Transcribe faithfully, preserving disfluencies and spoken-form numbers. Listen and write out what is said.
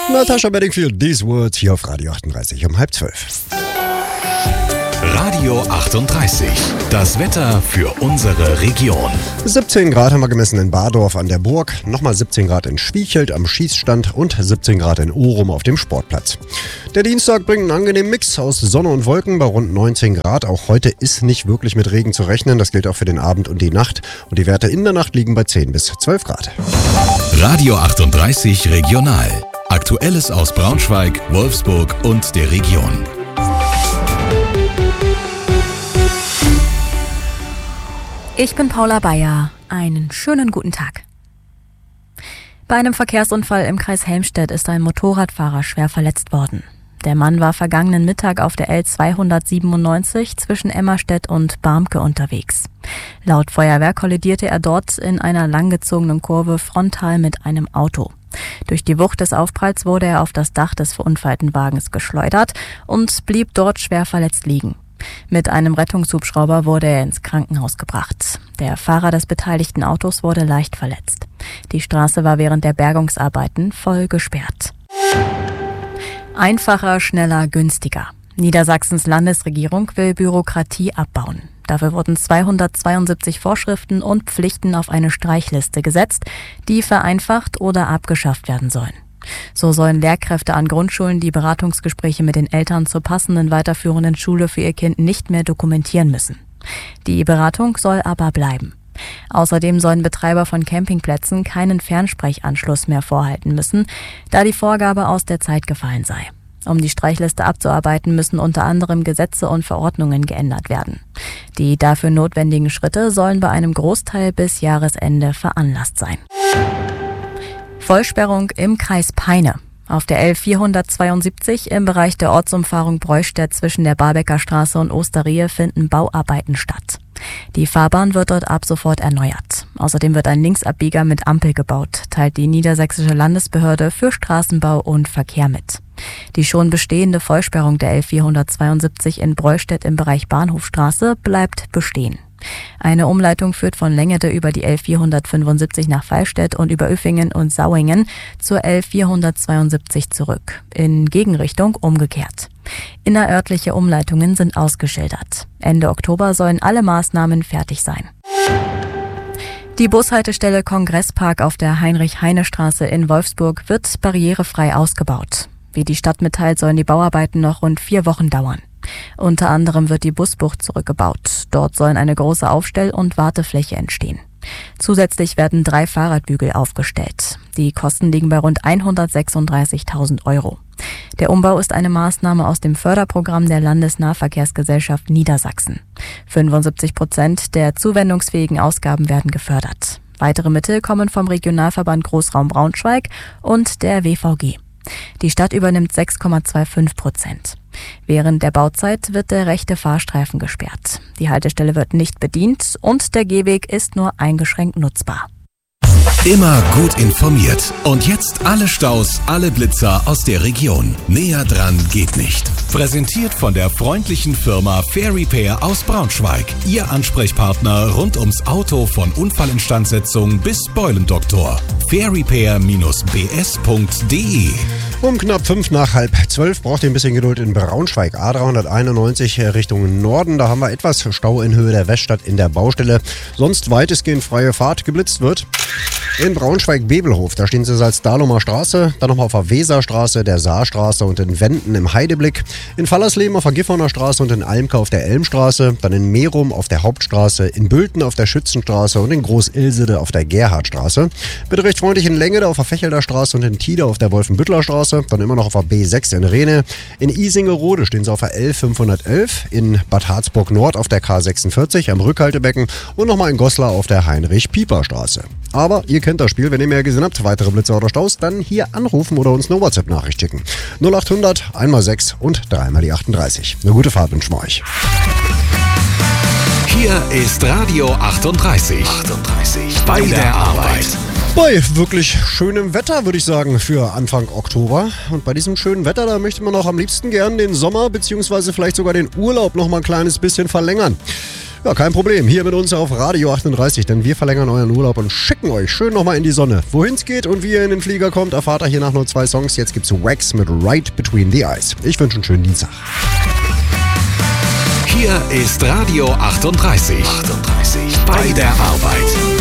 Natascha Bedingfield, These Words hier auf Radio achtunddreißig um halb zwölf. Radio achtunddreißig, das Wetter für unsere Region. siebzehn Grad haben wir gemessen in Bardorf an der Burg, nochmal siebzehn Grad in Schwiechelt am Schießstand und siebzehn Grad in Orum auf dem Sportplatz. Der Dienstag bringt einen angenehmen Mix aus Sonne und Wolken bei rund neunzehn Grad. Auch heute ist nicht wirklich mit Regen zu rechnen, das gilt auch für den Abend und die Nacht. Und die Werte in der Nacht liegen bei zehn bis zwölf Grad. Radio achtunddreißig Regional. Aktuelles aus Braunschweig, Wolfsburg und der Region. Ich bin Paula Bayer. Einen schönen guten Tag. Bei einem Verkehrsunfall im Kreis Helmstedt ist ein Motorradfahrer schwer verletzt worden. Der Mann war vergangenen Mittag auf der L zweihundertsiebenundneunzig zwischen Emmerstedt und Barmke unterwegs. Laut Feuerwehr kollidierte er dort in einer langgezogenen Kurve frontal mit einem Auto. Durch die Wucht des Aufpralls wurde er auf das Dach des verunfallten Wagens geschleudert und blieb dort schwer verletzt liegen. Mit einem Rettungshubschrauber wurde er ins Krankenhaus gebracht. Der Fahrer des beteiligten Autos wurde leicht verletzt. Die Straße war während der Bergungsarbeiten voll gesperrt. Einfacher, schneller, günstiger. Niedersachsens Landesregierung will Bürokratie abbauen. Dafür wurden zweihundertzweiundsiebzig Vorschriften und Pflichten auf eine Streichliste gesetzt, die vereinfacht oder abgeschafft werden sollen. So sollen Lehrkräfte an Grundschulen die Beratungsgespräche mit den Eltern zur passenden weiterführenden Schule für ihr Kind nicht mehr dokumentieren müssen. Die Beratung soll aber bleiben. Außerdem sollen Betreiber von Campingplätzen keinen Fernsprechanschluss mehr vorhalten müssen, da die Vorgabe aus der Zeit gefallen sei. Um die Streichliste abzuarbeiten, müssen unter anderem Gesetze und Verordnungen geändert werden. Die dafür notwendigen Schritte sollen bei einem Großteil bis Jahresende veranlasst sein. Vollsperrung im Kreis Peine. Auf der L vierhundertzweiundsiebzig im Bereich der Ortsumfahrung Breustedt zwischen der Barbecker Straße und Osterie finden Bauarbeiten statt. Die Fahrbahn wird dort ab sofort erneuert. Außerdem wird ein Linksabbieger mit Ampel gebaut, teilt die Niedersächsische Landesbehörde für Straßenbau und Verkehr mit. Die schon bestehende Vollsperrung der L vierhundertzweiundsiebzig in Breustedt im Bereich Bahnhofstraße bleibt bestehen. Eine Umleitung führt von Längede über die L vierhundertfünfundsiebzig nach Vallstedt und über Ueffingen und Sauingen zur L vierhundertzweiundsiebzig zurück, in Gegenrichtung umgekehrt. Innerörtliche Umleitungen sind ausgeschildert. Ende Oktober sollen alle Maßnahmen fertig sein. Die Bushaltestelle Kongresspark auf der Heinrich-Heine-Straße in Wolfsburg wird barrierefrei ausgebaut. Wie die Stadt mitteilt, sollen die Bauarbeiten noch rund vier Wochen dauern. Unter anderem wird die Busbucht zurückgebaut. Dort sollen eine große Aufstell- und Wartefläche entstehen. Zusätzlich werden drei Fahrradbügel aufgestellt. Die Kosten liegen bei rund hundertsechsunddreißigtausend Euro. Der Umbau ist eine Maßnahme aus dem Förderprogramm der Landesnahverkehrsgesellschaft Niedersachsen. fünfundsiebzig Prozent der zuwendungsfähigen Ausgaben werden gefördert. Weitere Mittel kommen vom Regionalverband Großraum Braunschweig und der W V G. Die Stadt übernimmt sechs Komma fünfundzwanzig Prozent. Während der Bauzeit wird der rechte Fahrstreifen gesperrt. Die Haltestelle wird nicht bedient und der Gehweg ist nur eingeschränkt nutzbar. Immer gut informiert. Und jetzt alle Staus, alle Blitzer aus der Region. Näher dran geht nicht. Präsentiert von der freundlichen Firma Fair Repair aus Braunschweig. Ihr Ansprechpartner rund ums Auto von Unfallinstandsetzung bis Beulendoktor. fair repair Bindestrich b s punkt d e. Um knapp fünf nach halb zwölf braucht ihr ein bisschen Geduld in Braunschweig. A dreihunderteinundneunzig Richtung Norden. Da haben wir etwas Stau in Höhe der Weststadt in der Baustelle. Sonst weitestgehend freie Fahrt. Geblitzt wird in Braunschweig-Bebelhof. Da stehen sie Salzdahlumer Straße, dann nochmal auf der Weserstraße, der Saarstraße und in Wenden im Heideblick. In Fallersleben auf der Gifhorner Straße und in Almke auf der Elmstraße. Dann in Merum auf der Hauptstraße, in Bülten auf der Schützenstraße und in Groß-Ilsede auf der Gerhardstraße. Bitte recht freundlich in Längede auf der Fechelder Straße und in Tide auf der Wolfenbüttler Straße. Dann immer noch auf der B sechs in Rehne. In Isingerode stehen sie auf der L fünfhundertelf. In Bad Harzburg Nord auf der K sechsundvierzig am Rückhaltebecken. Und nochmal in Goslar auf der Heinrich-Pieper-Straße. Aber ihr kennt das Spiel. Wenn ihr mehr gesehen habt, weitere Blitzer oder Staus, dann hier anrufen oder uns eine WhatsApp-Nachricht schicken. null achthundert, einmal sechs und dreimal die achtunddreißig. Eine gute Fahrt wünschen wir euch. Hier ist Radio achtunddreißig. achtunddreißig. Bei der Arbeit. Bei wirklich schönem Wetter, würde ich sagen, für Anfang Oktober. Und bei diesem schönen Wetter, da möchte man auch am liebsten gern den Sommer bzw. vielleicht sogar den Urlaub noch mal ein kleines bisschen verlängern. Ja, kein Problem. Hier mit uns auf Radio achtunddreißig, denn wir verlängern euren Urlaub und schicken euch schön nochmal in die Sonne. Wohin es geht und wie ihr in den Flieger kommt, erfahrt ihr hier nach nur zwei Songs. Jetzt gibt's Wax mit Right Between the Eyes. Ich wünsche einen schönen Dienstag. Hier ist Radio achtunddreißig. achtunddreißig. Bei der Arbeit.